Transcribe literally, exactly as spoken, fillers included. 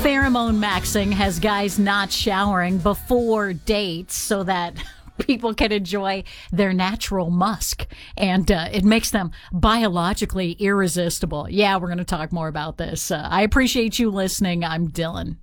pheromone maxing has guys not showering before dates so that people can enjoy their natural musk, and uh, it makes them biologically irresistible. Yeah, we're going to talk more about this. Uh, I appreciate you listening. I'm Dylan.